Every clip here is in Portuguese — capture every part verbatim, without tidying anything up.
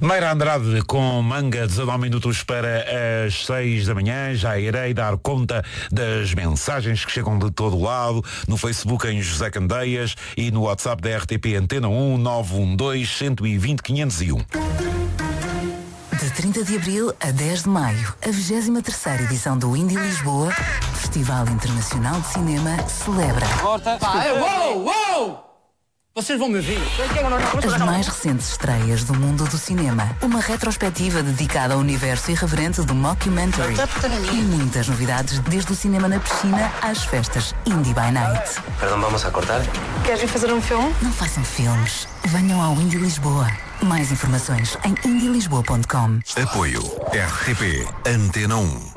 Meira Andrade com Manga, dezanove minutos para as seis da manhã. Já irei dar conta das mensagens que chegam de todo lado, no Facebook em José Candeias e no WhatsApp da R T P Antena um nove um dois, um dois zero, quinhentos e um. De trinta de abril a dez de maio, a vigésima terceira edição do Indie Lisboa, Festival Internacional de Cinema, celebra. Corta. Pá, uou, uou! Vocês vão me ver. As mais recentes estreias do mundo do cinema. Uma retrospectiva dedicada ao universo irreverente do mockumentary. E muitas novidades, desde o cinema na piscina às festas Indie by Night. Perdão, vamos a cortar? Queres vir fazer um filme? Não façam filmes. Venham ao Indie Lisboa. Mais informações em indie lisboa ponto com. Apoio R T P Antena um.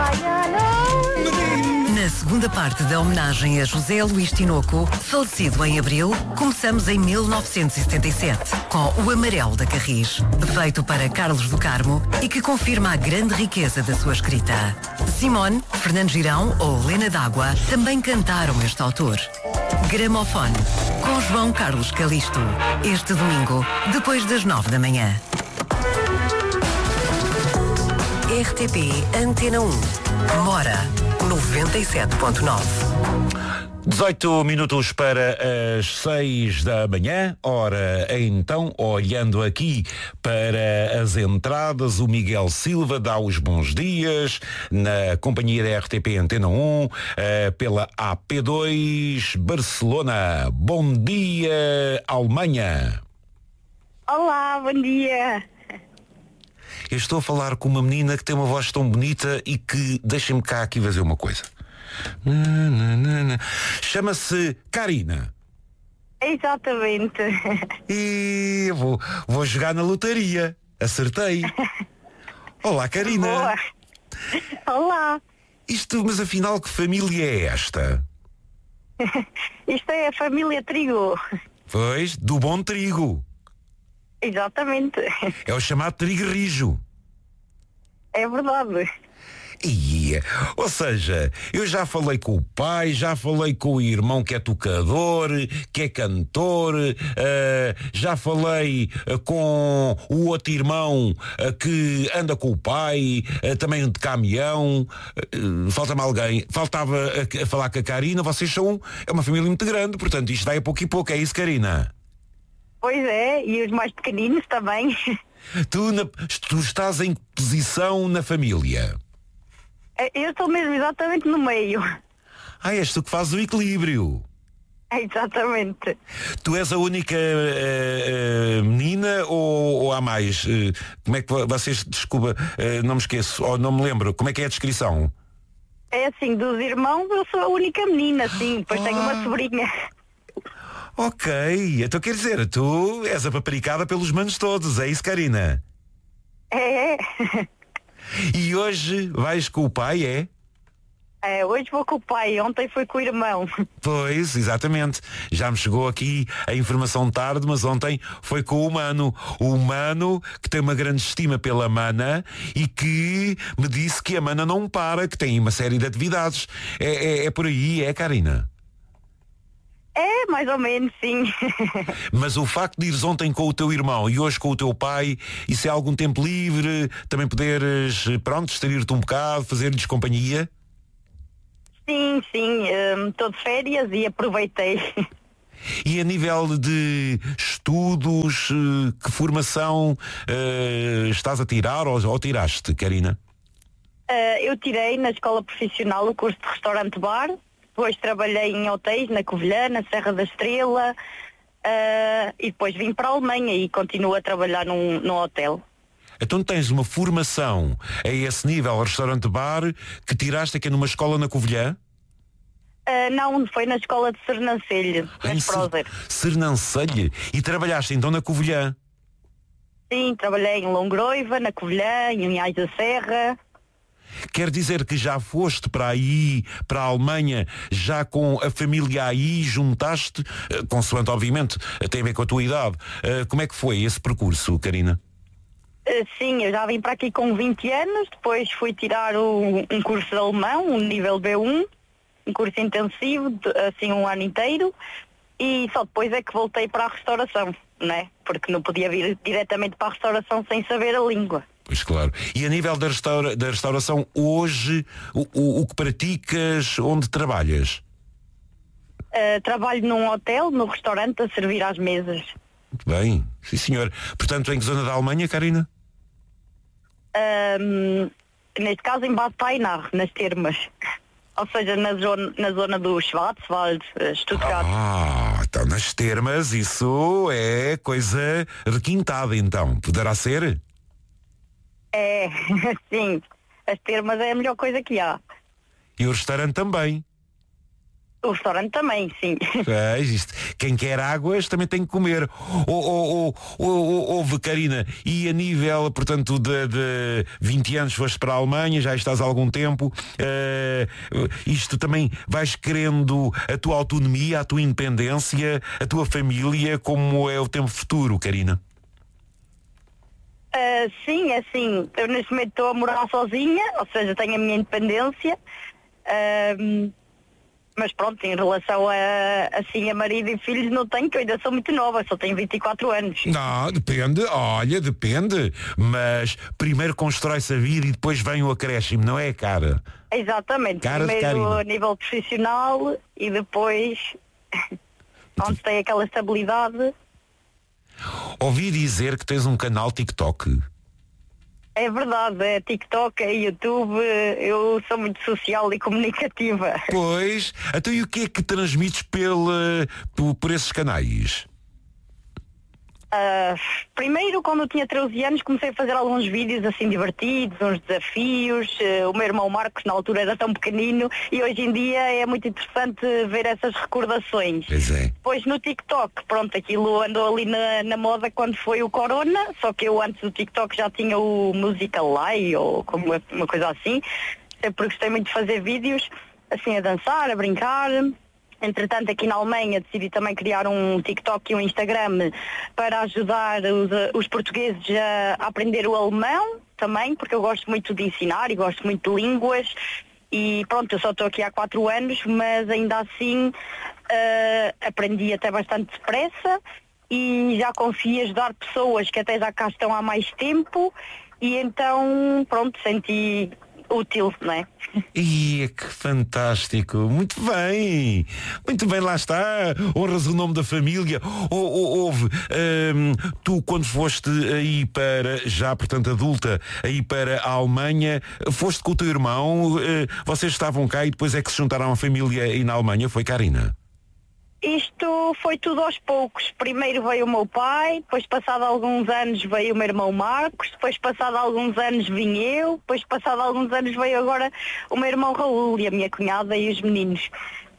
Na segunda parte da homenagem a José Luís Tinoco, falecido em abril, começamos em mil novecentos e setenta e sete, com O Amarelo da Carris, feito para Carlos do Carmo e que confirma a grande riqueza da sua escrita. Simone, Fernando Girão ou Lena D'Água também cantaram este autor. Gramofone, com João Carlos Calisto, este domingo, depois das nove da manhã. R T P Antena um. Mora noventa e sete ponto nove. dezoito minutos para as seis da manhã. Ora, então, olhando aqui para as entradas, o Miguel Silva dá os bons dias na companhia da R T P Antena um, uh, pela A P dois Barcelona. Bom dia, Alemanha. Olá, bom dia. Eu estou a falar com uma menina que tem uma voz tão bonita e que, deixem-me cá aqui fazer uma coisa. Chama-se Karina. Exatamente. E vou, vou jogar na lotaria. Acertei. Olá, Karina. Boa. Olá. Isto, mas afinal, que família é esta? Isto é a família Trigo. Pois, do bom trigo. Exatamente. É o chamado trigo rijo. É verdade. Ia. Ou seja, eu já falei com o pai, já falei com o irmão que é tocador, que é cantor, uh, já falei uh, com o outro irmão uh, que anda com o pai, uh, também de caminhão. Uh, falta-me alguém. Faltava a, a falar com a Karina. Vocês são é uma família muito grande, portanto isto vai a pouco e pouco. É isso, Karina? Pois é, e os mais pequeninos também. Tu, na, tu estás em que posição na família? Eu estou mesmo exatamente no meio. Ah, és tu que fazes o equilíbrio. Exatamente. Tu és a única uh, uh, menina ou, ou há mais? Uh, como é que vocês, desculpa, uh, não me esqueço, ou não me lembro, como é que é a descrição? É assim, dos irmãos eu sou a única menina, sim, depois ah. tenho uma sobrinha. Ok, então quer dizer, tu és a paparicada pelos manos todos, é isso, Karina? É. E hoje vais com o pai, é? É, hoje vou com o pai, ontem foi com o irmão. Pois, exatamente. Já me chegou aqui a informação tarde, mas ontem foi com o Mano. O Mano, que tem uma grande estima pela Mana e que me disse que a Mana não para, que tem uma série de atividades. É, é, é por aí, é, Karina? É, mais ou menos, sim. Mas o facto de ires ontem com o teu irmão e hoje com o teu pai, isso é algum tempo livre? Também poderes, pronto, distrair-te um bocado, fazer-lhes companhia? Sim, sim, estou um, de férias e aproveitei. E a nível de estudos, que formação uh, estás a tirar ou, ou tiraste, Karina? Uh, eu tirei na escola profissional o curso de restaurante-bar. Depois trabalhei em hotéis na Covilhã, na Serra da Estrela, uh, e depois vim para a Alemanha e continuo a trabalhar num, num hotel. Então tens uma formação a esse nível, restaurante-bar, que tiraste aqui numa escola na Covilhã? Uh, não, foi na escola de Sernancelho, na Esproser. Sernancelho? E trabalhaste então na Covilhã? Sim, trabalhei em Longroiva, na Covilhã, em Ais da Serra. Quer dizer que já foste para aí, para a Alemanha, já com a família aí, juntaste, consoante obviamente, tem a ver com a tua idade. Como é que foi esse percurso, Karina? Sim, eu já vim para aqui com vinte anos, depois fui tirar o, um curso de alemão, um nível B um, um curso intensivo, assim um ano inteiro, e só depois é que voltei para a restauração, não é? Porque não podia vir diretamente para a restauração sem saber a língua. Pois claro. E a nível da, restaura, da restauração, hoje, o, o, o que praticas, onde trabalhas? Uh, trabalho num hotel, no restaurante, a servir às mesas. Muito bem, sim senhor. Portanto, em que zona da Alemanha, Karina? Um, neste caso em Bad Tainach, nas Termas. Ou seja, na zona, na zona do Schwarzwald, Stuttgart. Ah, então nas Termas isso é coisa requintada então. Poderá ser? É, sim. As Termas é a melhor coisa que há. E o restaurante também. O restaurante também, sim. É, isto. Quem quer águas também tem que comer. Houve, Karina, e a nível, portanto, de, de vinte anos foste para a Alemanha, já estás há algum tempo, uh, isto também vais querendo a tua autonomia, a tua independência, a tua família, como é o tempo futuro, Karina? Uh, sim, é assim, eu neste momento estou a morar sozinha, ou seja, tenho a minha independência. Uh, Mas pronto, em relação a, assim, a marido e filhos não tenho, que eu ainda sou muito nova, só tenho vinte e quatro anos. Não, depende, olha, depende. Mas primeiro constrói-se a vida e depois vem o acréscimo, não é, cara? Exatamente, Cara primeiro a nível profissional e depois onde tem aquela estabilidade. Ouvi dizer que tens um canal TikTok. É verdade, é TikTok, é YouTube, eu sou muito social e comunicativa. Pois, então e o que é que transmites pela, por, por esses canais? Uh, primeiro, quando eu tinha treze anos, comecei a fazer alguns vídeos assim divertidos, uns desafios. Uh, o meu irmão Marcos na altura era tão pequenino e hoje em dia é muito interessante ver essas recordações. Pois é. Depois no TikTok, pronto, aquilo andou ali na, na moda quando foi o Corona, só que eu antes do TikTok já tinha o Musical Live ou como uma coisa assim. Sempre gostei muito de fazer vídeos assim a dançar, a brincar. Entretanto, aqui na Alemanha decidi também criar um TikTok e um Instagram para ajudar os, os portugueses a aprender o alemão também, porque eu gosto muito de ensinar e gosto muito de línguas. E pronto, eu só estou aqui há quatro anos, mas ainda assim uh, aprendi até bastante depressa e já consegui ajudar pessoas que até já cá estão há mais tempo e então, pronto, senti útil, não é? Ia, que fantástico, muito bem, muito bem, lá está, honras o nome da família. Houve, hum, tu quando foste aí para, já portanto adulta, aí para a Alemanha, foste com o teu irmão, uh, vocês estavam cá e depois é que se juntaram à família aí na Alemanha, foi, Karina? Isto foi tudo aos poucos. Primeiro veio o meu pai, depois passado alguns anos veio o meu irmão Marcos, depois passado alguns anos vim eu, depois passado alguns anos veio agora o meu irmão Raul e a minha cunhada e os meninos.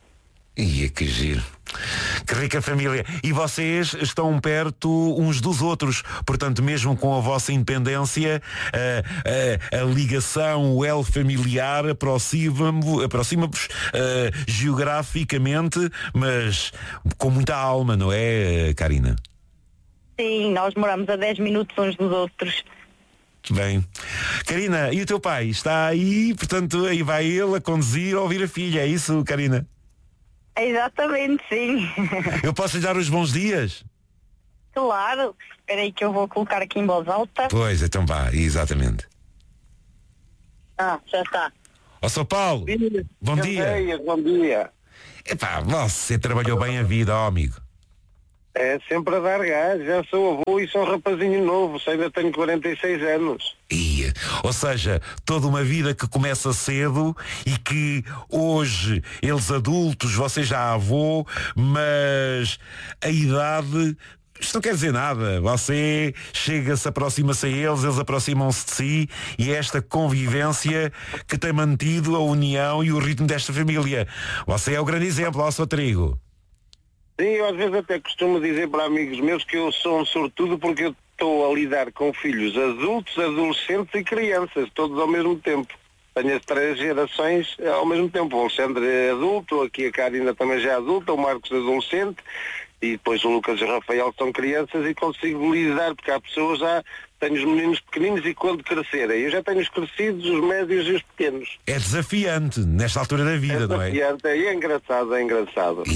Ia, que giro. Que rica família. E vocês estão perto uns dos outros. Portanto, mesmo com a vossa independência, a, a, a ligação, o elo familiar aproxima-vos aproxima uh, geograficamente, mas com muita alma, não é, Karina? Sim, nós moramos a dez minutos uns dos outros. Bem. Karina, e o teu pai? Está aí, portanto, aí vai ele a conduzir a ouvir a filha, é isso, Karina? Exatamente, sim. Eu posso lhe dar os bons dias? Claro. Espera aí que eu vou colocar aqui em voz alta. Pois, então vá, exatamente. Ah, já está. Ó, São Paulo, Sim, bom dia. Sei, bom dia. Epá, você trabalhou bem a vida, ó, amigo. É sempre a dar gás, já sou avô e sou um rapazinho novo, sei, ainda tenho quarenta e seis anos. Ia. Ou seja, toda uma vida que começa cedo e que hoje, eles adultos, você já avô, mas a idade, isto não quer dizer nada. Você chega-se, aproxima-se a eles, eles aproximam-se de si e é esta convivência que tem mantido a união e o ritmo desta família. Você é o grande exemplo, ó, seu Trigo. Sim, eu às vezes até costumo dizer para amigos meus que eu sou um sortudo porque eu estou a lidar com filhos adultos, adolescentes e crianças, todos ao mesmo tempo. Tenho as três gerações ao mesmo tempo. O Alexandre é adulto, aqui a Karina também já é adulta, o Marcos é adolescente e depois o Lucas e o Rafael são crianças e consigo lidar, porque há pessoas já... Tenho os meninos pequeninos e quando crescerem. Eu já tenho os crescidos, os médios e os pequenos. É desafiante nesta altura da vida, é não é? desafiante, é engraçado, é engraçado. E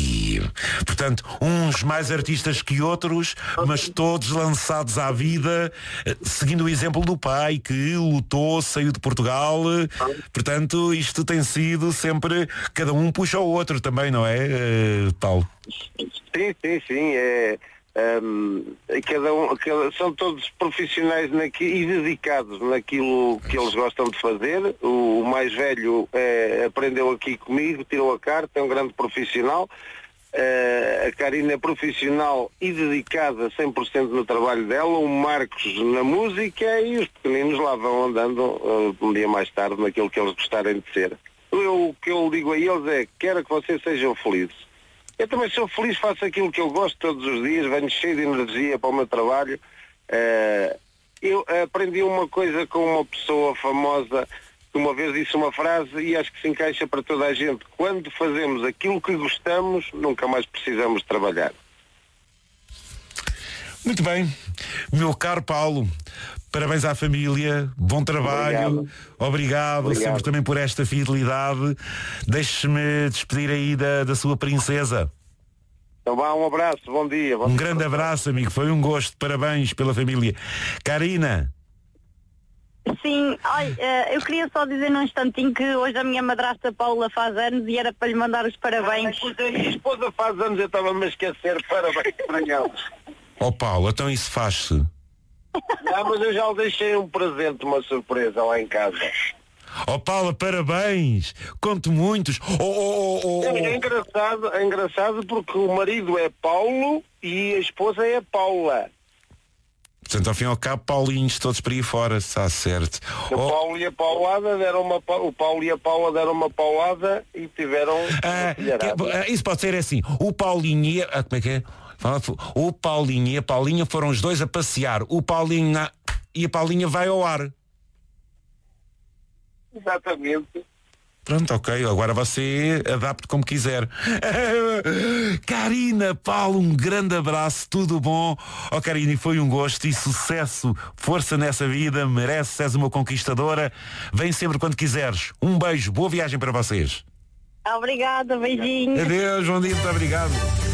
trabalho. Portanto, uns mais artistas que outros, mas todos lançados à vida, seguindo o exemplo do pai, que lutou, saiu de Portugal. Portanto, isto tem sido sempre, cada um puxa o outro também, não é, Paulo? Sim, sim, sim. É, um, cada um, cada, são todos profissionais naqui, e dedicados naquilo que eles gostam de fazer. O, o mais velho é, aprendeu aqui comigo, tirou a carta, é um grande profissional. Uh, a Karina é profissional e dedicada cem por cento no trabalho dela, o Marcos na música, e os pequeninos lá vão andando uh, um dia mais tarde naquilo que eles gostarem de ser. Eu, o que eu digo a eles é: quero que vocês sejam felizes. Eu também sou feliz, faço aquilo que eu gosto todos os dias, venho cheio de energia para o meu trabalho. Uh, eu aprendi uma coisa com uma pessoa famosa, que uma vez disse uma frase e acho que se encaixa para toda a gente: quando fazemos aquilo que gostamos, nunca mais precisamos de trabalhar. Muito bem, meu caro Paulo, parabéns à família, bom trabalho, obrigado, obrigado, obrigado. Sempre também por esta fidelidade. Deixe-me despedir aí da, da sua princesa. Então vá, um abraço, bom dia. Bom um dia. Grande abraço, amigo, foi um gosto, parabéns pela família. Karina. Sim, olha, eu queria só dizer num instantinho que hoje a minha madrasta Paula faz anos e era para lhe mandar os parabéns. Ah, a minha esposa faz anos, eu estava-me a esquecer, parabéns para ela. Ó oh, Paulo, então isso faz-se? Ah, mas eu já lhe deixei um presente, uma surpresa lá em casa. Ó oh, Paula, parabéns! Conto muitos. Oh, oh, oh, oh. É, é engraçado, é engraçado porque o marido é Paulo e a esposa é Paula. Portanto, ao fim e ao cabo, Paulinhos todos para aí fora, está certo. O oh. Paulo e a Paulada deram uma o Paulo e a Paula deram uma paulada e tiveram ah, que, isso pode ser assim. O Paulinho e a, como é que é? O Paulinho e a Paulinha foram os dois a passear. O Paulinho e a Paulinha vai ao ar. Exatamente. Pronto, ok, agora você adapte como quiser. Karina, Paulo, um grande abraço, tudo bom? Ó oh, Karina, foi um gosto e sucesso, força nessa vida, mereces, és uma conquistadora. Vem sempre quando quiseres. Um beijo, boa viagem para vocês. Obrigada, beijinho. Adeus, bom dia, muito obrigado.